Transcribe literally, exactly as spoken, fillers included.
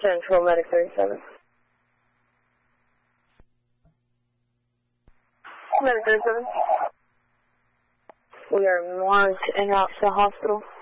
Central Medic thirty-seven. Medic thirty-seven. We are marked en route to the hospital.